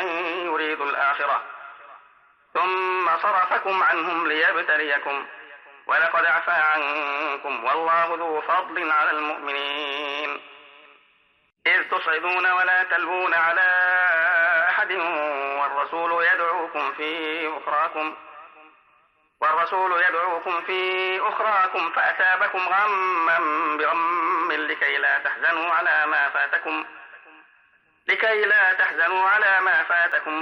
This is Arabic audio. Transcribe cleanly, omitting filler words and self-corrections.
يريدوا الآخرة ثم صرفكم عنهم ليبتليكم ولقد عفا عنكم والله ذو فضل على المؤمنين إذ تصعدون ولا تلوون على أحد والرسول يدعوكم في أخراكم فأثابكم غما بغم لكي لا تحزنوا على ما فاتكم